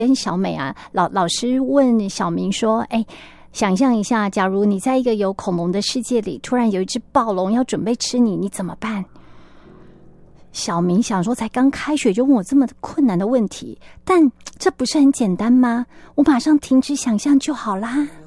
跟小美啊，老师问小明说，想象一下，假如你在一个有恐龙的世界里，突然有一只暴龙要准备吃你，你怎么办？小明想说，才刚开学就问我这么困难的问题，但这不是很简单吗？我马上停止想象就好啦。